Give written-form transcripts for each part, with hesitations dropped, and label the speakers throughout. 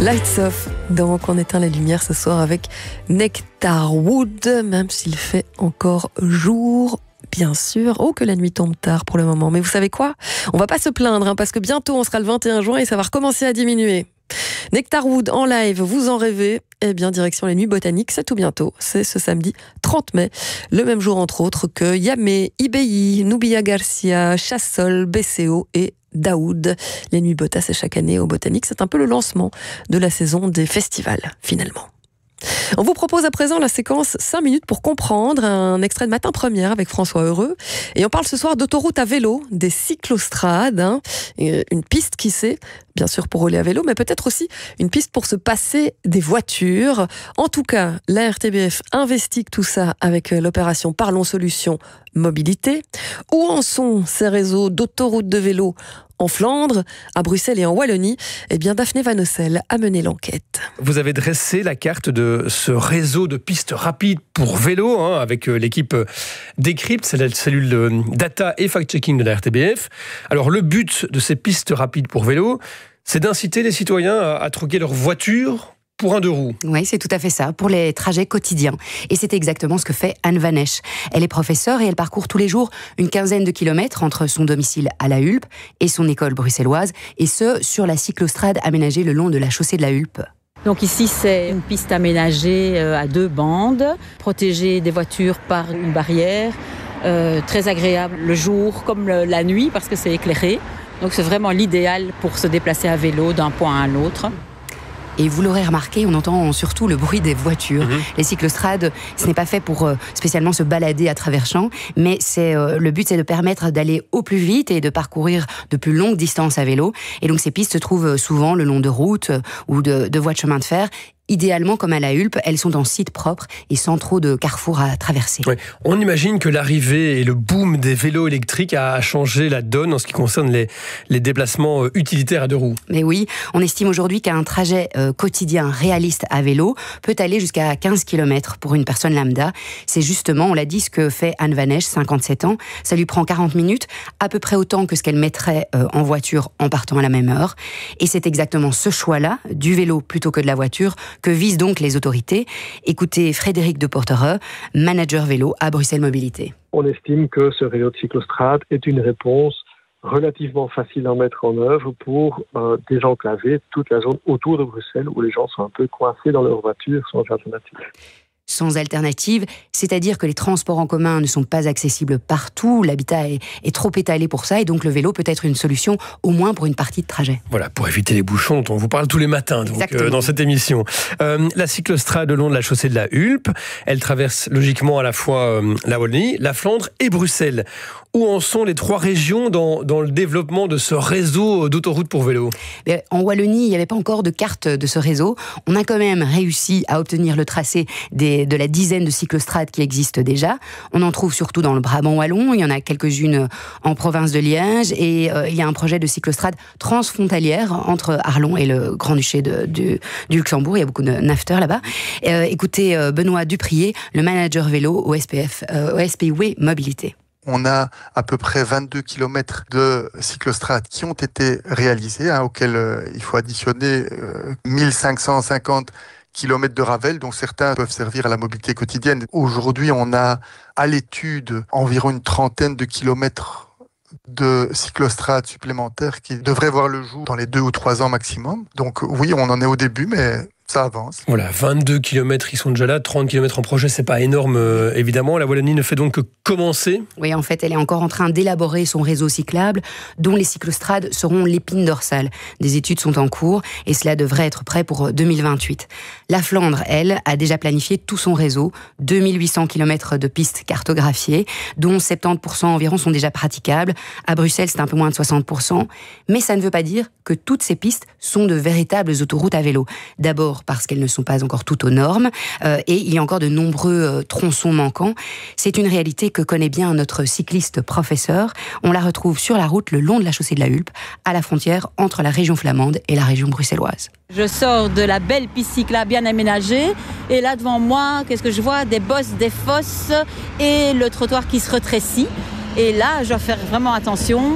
Speaker 1: Lights Off, donc on éteint la lumière ce soir avec Nectarwood, même s'il fait encore jour, bien sûr. Oh, que la nuit tombe tard pour le moment. Mais vous savez quoi ? On va pas se plaindre, parce que bientôt on sera le 21 juin et ça va recommencer à diminuer. Nectarwood en live, vous en rêvez ? Eh bien, direction les Nuits Botaniques, c'est tout bientôt. C'est ce samedi 30 mai, le même jour entre autres que Yamé, Ibei, Nubia Garcia, Chassol, BCO et Daoud. Les Nuits Botas, c'est chaque année au Botanique. C'est un peu le lancement de la saison des festivals, finalement. On vous propose à présent la séquence 5 minutes pour comprendre, un extrait de Matin Première avec François Heureux. Et on parle ce soir d'autoroute à vélo, des cyclostrades, une piste qui sait, bien sûr pour rouler à vélo, mais peut-être aussi une piste pour se passer des voitures. En tout cas, la RTBF investigue tout ça avec l'opération Parlons Solutions Mobilité. Où en sont ces réseaux d'autoroutes de vélo en Flandre, à Bruxelles et en Wallonie? Eh bien, Daphné Van Ossel a mené l'enquête.
Speaker 2: Vous avez dressé la carte de ce réseau de pistes rapides pour vélo, avec l'équipe Décrypte, c'est la cellule data et fact-checking de la RTBF. Alors, le but de ces pistes rapides pour vélo, c'est d'inciter les citoyens à troquer leur voiture pour un 2 roues.
Speaker 3: Oui, c'est tout à fait ça, pour les trajets quotidiens. Et c'est exactement ce que fait Anne Van Esch. Elle est professeure et elle parcourt tous les jours une quinzaine de kilomètres entre son domicile à La Hulpe et son école bruxelloise, et ce, sur la cyclostrade aménagée le long de la chaussée de La Hulpe.
Speaker 4: Donc ici, c'est une piste aménagée à 2 bandes, protégée des voitures par une barrière, très agréable le jour comme la nuit parce que c'est éclairé. Donc c'est vraiment l'idéal pour se déplacer à vélo d'un point à l'autre.
Speaker 3: Et vous l'aurez remarqué, on entend surtout le bruit des voitures. Les cyclostrades, ce n'est pas fait pour spécialement se balader à travers champs, mais le but, c'est de permettre d'aller au plus vite et de parcourir de plus longues distances à vélo. Et donc ces pistes se trouvent souvent le long de routes ou de voies de chemin de fer. Idéalement, comme à La Hulpe, elles sont en site propre et sans trop de carrefours à traverser.
Speaker 2: Ouais. On imagine que l'arrivée et le boom des vélos électriques a changé la donne en ce qui concerne les déplacements utilitaires à 2 roues.
Speaker 3: Mais oui, on estime aujourd'hui qu'un trajet quotidien réaliste à vélo peut aller jusqu'à 15 km pour une personne lambda. C'est justement, on l'a dit, ce que fait Anne Van Esch, 57 ans. Ça lui prend 40 minutes, à peu près autant que ce qu'elle mettrait en voiture en partant à la même heure. Et c'est exactement ce choix-là, du vélo plutôt que de la voiture, que visent donc les autorités. Écoutez Frédéric de Portereux, manager vélo à Bruxelles Mobilité.
Speaker 5: On estime que ce réseau de cyclostrades est une réponse relativement facile à mettre en œuvre pour désenclaver toute la zone autour de Bruxelles où les gens sont un peu coincés dans leur voiture sans alternative.
Speaker 3: Sans alternative, c'est-à-dire que les transports en commun ne sont pas accessibles partout, l'habitat est trop étalé pour ça, et donc le vélo peut être une solution, au moins pour une partie de trajet.
Speaker 2: Voilà, pour éviter les bouchons dont on vous parle tous les matins dans cette émission. La cyclostrade le long de la chaussée de La Hulpe, elle traverse logiquement à la fois la Wallonie, la Flandre et Bruxelles. Où en sont les 3 régions dans le développement de ce réseau d'autoroutes pour vélo ?
Speaker 3: En Wallonie, il n'y avait pas encore de carte de ce réseau. On a quand même réussi à obtenir le tracé de la dizaine de cyclostrades qui existent déjà. On en trouve surtout dans le Brabant wallon, il y en a quelques-unes en province de Liège, et il y a un projet de cyclostrade transfrontalière entre Arlon et le Grand-Duché du Luxembourg. Il y a beaucoup de nafteurs là-bas. Écoutez Benoît Duprier, le manager vélo au SPW Mobilité.
Speaker 6: On a à peu près 22 km de cyclostrades qui ont été réalisés, auxquels il faut additionner 1550 km de Ravel, dont certains peuvent servir à la mobilité quotidienne. Aujourd'hui, on a à l'étude environ une trentaine de kilomètres de cyclostrades supplémentaires qui devraient voir le jour dans les 2 ou 3 ans maximum. Donc oui, on en est au début, mais ça avance.
Speaker 2: Voilà, 22 km, ils sont déjà là, 30 km en projet, c'est pas énorme évidemment. La Wallonie ne fait donc que commencer.
Speaker 3: Oui, en fait, elle est encore en train d'élaborer son réseau cyclable, dont les cyclostrades seront l'épine dorsale. Des études sont en cours et cela devrait être prêt pour 2028. La Flandre, elle, a déjà planifié tout son réseau, 2800 km de pistes cartographiées, dont 70% environ sont déjà praticables. À Bruxelles, c'est un peu moins de 60%. Mais ça ne veut pas dire que toutes ces pistes sont de véritables autoroutes à vélo. D'abord, parce qu'elles ne sont pas encore toutes aux normes, et il y a encore de nombreux tronçons manquants. C'est une réalité que connaît bien notre cycliste professeur. On la retrouve sur la route le long de la chaussée de La Hulpe, à la frontière entre la région flamande et la région bruxelloise.
Speaker 4: Je sors de la belle piste cyclable bien aménagée, et là devant moi, qu'est-ce que je vois ? Des bosses, des fosses et le trottoir qui se rétrécit. Et là, je dois faire vraiment attention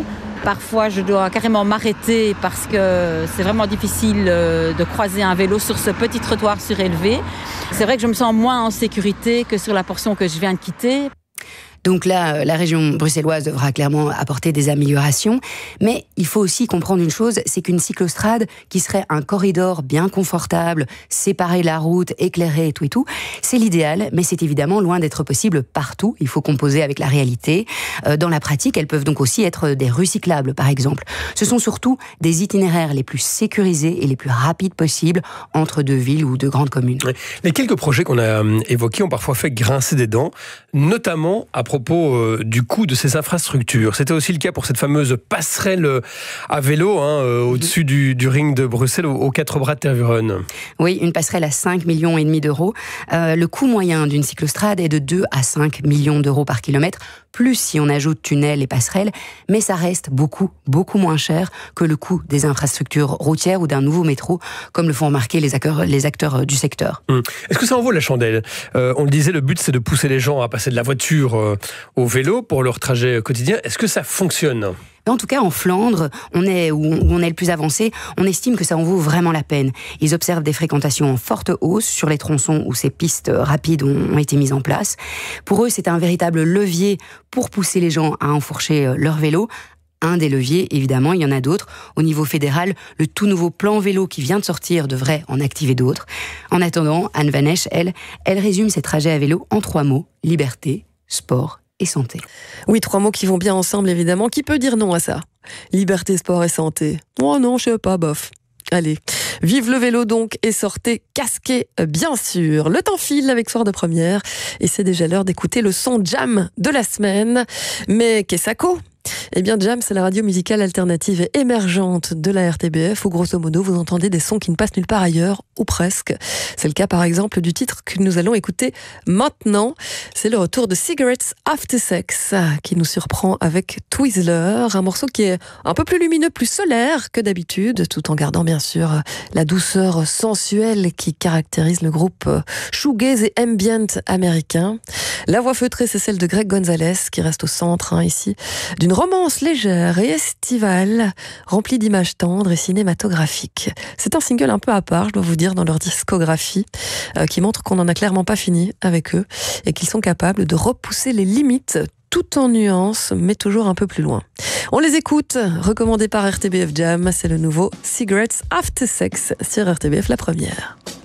Speaker 4: Parfois, je dois carrément m'arrêter parce que c'est vraiment difficile de croiser un vélo sur ce petit trottoir surélevé. C'est vrai que je me sens moins en sécurité que sur la portion que je viens de quitter.
Speaker 3: Donc là, la région bruxelloise devra clairement apporter des améliorations. Mais il faut aussi comprendre une chose, c'est qu'une cyclostrade qui serait un corridor bien confortable, séparé de la route, éclairé et tout, c'est l'idéal, mais c'est évidemment loin d'être possible partout. Il faut composer avec la réalité. Dans la pratique, elles peuvent donc aussi être des rues cyclables, par exemple. Ce sont surtout des itinéraires les plus sécurisés et les plus rapides possibles entre deux villes ou deux grandes communes.
Speaker 2: Les quelques projets qu'on a évoqués ont parfois fait grincer des dents, notamment à propos du coût de ces infrastructures. C'était aussi le cas pour cette fameuse passerelle à vélo au-dessus du ring de Bruxelles aux 4 bras de Tervuren.
Speaker 3: Oui, une passerelle à 5,5 millions d'euros. Le coût moyen d'une cyclostrade est de 2 à 5 millions d'euros par kilomètre, plus si on ajoute tunnels et passerelles, mais ça reste beaucoup, beaucoup moins cher que le coût des infrastructures routières ou d'un nouveau métro, comme le font remarquer les acteurs du secteur.
Speaker 2: Est-ce que ça en vaut la chandelle ? On le disait, le but c'est de pousser les gens à passer de la voiture au vélo pour leur trajet quotidien. Est-ce que ça fonctionne ?
Speaker 3: En tout cas, en Flandre, où on est le plus avancé, on estime que ça en vaut vraiment la peine. Ils observent des fréquentations en forte hausse sur les tronçons où ces pistes rapides ont été mises en place. Pour eux, c'est un véritable levier pour pousser les gens à enfourcher leur vélo. Un des leviers, évidemment, il y en a d'autres. Au niveau fédéral, le tout nouveau plan vélo qui vient de sortir devrait en activer d'autres. En attendant, Anne Van Esch, elle résume ses trajets à vélo en 3 mots. Liberté, sport et santé.
Speaker 1: Oui, 3 mots qui vont bien ensemble, évidemment. Qui peut dire non à ça ? Liberté, sport et santé. Oh non, je sais pas, bof. Allez, vive le vélo donc et sortez casqué, bien sûr. Le temps file avec Soir de Première et c'est déjà l'heure d'écouter le son Jam de la semaine. Mais qu'est-ce que ça ? Eh bien, Jam, c'est la radio musicale alternative et émergente de la RTBF où, grosso modo, vous entendez des sons qui ne passent nulle part ailleurs, ou presque. C'est le cas, par exemple, du titre que nous allons écouter maintenant. C'est le retour de Cigarettes After Sex qui nous surprend avec Twizzler, un morceau qui est un peu plus lumineux, plus solaire que d'habitude, tout en gardant, bien sûr, la douceur sensuelle qui caractérise le groupe shoegaze et ambient américain. La voix feutrée, c'est celle de Greg Gonzalez, qui reste au centre, ici, d'une romance légère et estivale, remplie d'images tendres et cinématographiques. C'est un single un peu à part, je dois vous dire, dans leur discographie, qui montre qu'on n'en a clairement pas fini avec eux, et qu'ils sont capables de repousser les limites, tout en nuances, mais toujours un peu plus loin. On les écoute, recommandé par RTBF Jam, c'est le nouveau Cigarettes After Sex sur RTBF La Première.